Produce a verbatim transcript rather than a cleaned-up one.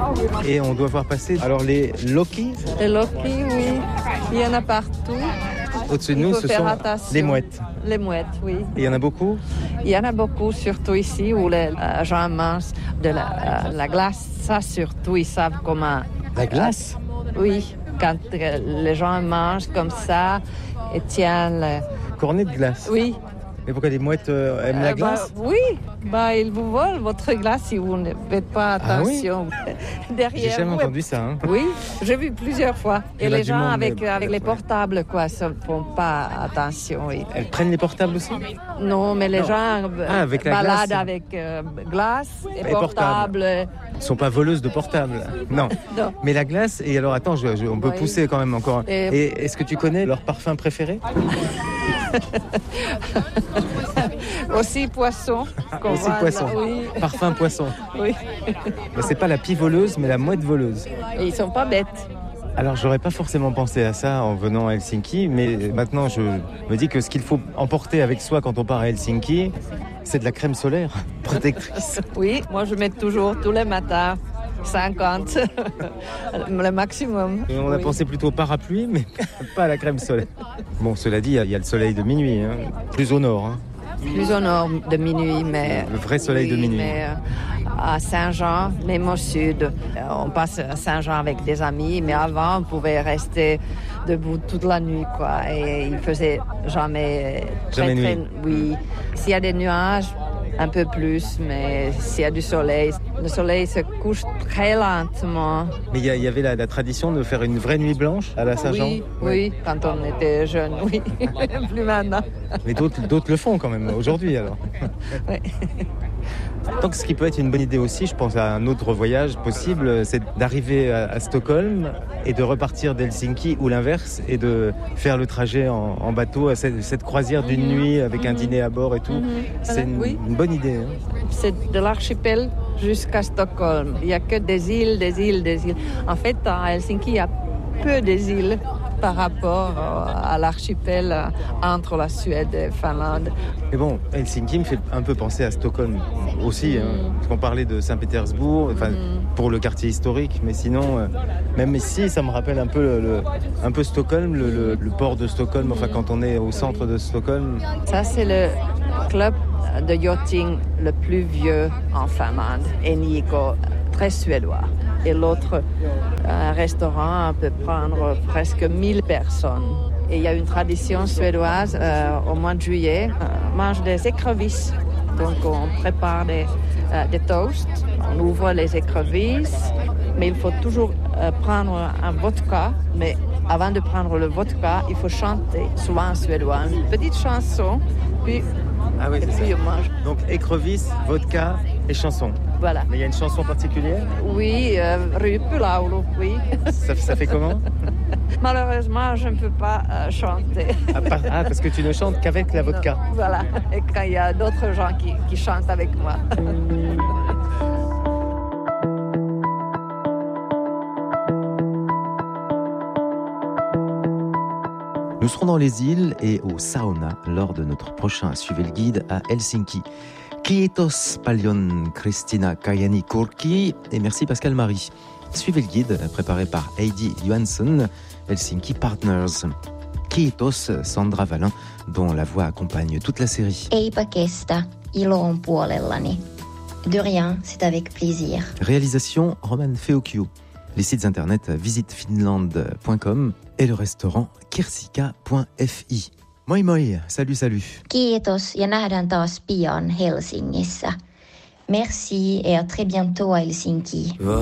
Et on doit voir passer alors les Loki. Les Loki, oui. Il y en a partout. Au-dessus de nous, ce sont attention. les mouettes. Les mouettes, oui. Et il y en a beaucoup? Il y en a beaucoup, surtout ici, où les euh, gens mangent de la, euh, la glace. Ça, surtout, ils savent comment... La glace? Euh, oui, quand euh, les gens mangent comme ça et tiennent... Le... Cornet de glace? Oui. Mais pourquoi les mouettes euh, aiment euh, la glace? bah, Oui, bah, ils vous volent votre glace si vous ne faites pas attention. Ah oui? Derrière J'ai jamais vous. entendu ça. Hein. Oui, j'ai vu plusieurs fois. Et, Et les gens monde, avec, mais... avec les portables, quoi, ne font pas attention. Oui. Elles prennent les portables aussi? Non, mais les non. gens ah, avec la baladent glace. avec euh, glace et, et portables. Elles ne sont pas voleuses de portables. Non. non. Mais la glace, et alors attends, je, je, on peut oui. pousser quand même encore. Et, et est-ce que tu connais leur parfum préféré? Aussi poisson. Aussi poisson. Oui. Parfum poisson. Oui. Mais c'est pas la pie voleuse, mais la mouette voleuse. Et ils sont pas bêtes. Alors j'aurais pas forcément pensé à ça en venant à Helsinki, mais maintenant je me dis que ce qu'il faut emporter avec soi quand on part à Helsinki, c'est de la crème solaire protectrice. Oui, moi je mets toujours tous les matins. cinquante, le maximum. Et on a oui. pensé plutôt au parapluie, mais pas à la crème solaire. Bon, cela dit, il y a le soleil de minuit, hein. Plus au nord. Hein. Plus au nord de minuit, mais... Le vrai soleil oui, de minuit. Mais à Saint-Jean, même au sud, on passe à Saint-Jean avec des amis, mais avant, on pouvait rester debout toute la nuit, quoi. Et il faisait jamais... Jamais très, nuit. Très, oui. S'il y a des nuages, un peu plus, mais s'il y a du soleil, le soleil se couche très lentement. Mais il y, y avait la, la tradition de faire une vraie nuit blanche à la Saint-Jean? Oui, oui, oui, quand on était jeune, oui. Plus maintenant. Mais d'autres, d'autres le font quand même, aujourd'hui alors. Oui. Donc ce qui peut être une bonne idée aussi, je pense à un autre voyage possible, c'est d'arriver à, à Stockholm et de repartir d'Helsinki ou l'inverse et de faire le trajet en, en bateau à cette, cette croisière d'une mmh. nuit avec mmh. un dîner à bord et tout. Mmh. C'est une, oui. une bonne idée. Hein. C'est de l'archipel jusqu'à Stockholm. Il n'y a que des îles, des îles, des îles. En fait, à Helsinki, il y a peu des îles par rapport à l'archipel entre la Suède et la Finlande. Mais bon, Helsinki me fait un peu penser à Stockholm aussi, mmh. hein, parce qu'on parlait de Saint-Pétersbourg, enfin mmh. pour le quartier historique, mais sinon, euh, même ici, ça me rappelle un peu, le, le, un peu Stockholm, le, le, le port de Stockholm, enfin quand on est au centre de Stockholm. Ça, c'est le club de yachting le plus vieux en Finlande, Enico, très suédois. Et l'autre un restaurant peut prendre presque mille personnes. Et il y a une tradition suédoise, euh, au mois de juillet, on mange des écrevisses. Donc on prépare des, euh, des toasts, on ouvre les écrevisses, mais il faut toujours euh, prendre un vodka. Mais avant de prendre le vodka, il faut chanter, souvent en suédois, une petite chanson, puis, ah oui, et puis on mange. Donc écrevisses, vodka et chanson. Voilà. Mais il y a une chanson particulière? Oui, euh, Ryppylaulu, oui. Ça, ça fait comment? Malheureusement, je ne peux pas euh, chanter. Ah, par... ah, parce que tu ne chantes qu'avec la vodka. Non, voilà, et quand il y a d'autres gens qui, qui chantent avec moi. Nous serons dans les îles et au sauna lors de notre prochain Suivez le guide à Helsinki. Kiitos paljon Christina Kajani-Kurki et merci Pascal Marie. Suivez le guide préparé par Heidi Johansson, Helsinki Partners. Kiitos Sandra Vallin, dont la voix accompagne toute la série. Eipä kestä, ilo on puolellani. De rien, c'est avec plaisir. Réalisation Roman Feokio. Les sites internet visitefinland point com et le restaurant kirsika point f i. Moi moi, salut salut. Kiitos ja nähdään taas pian Helsingissä. Merci et à très bientôt à Helsinki.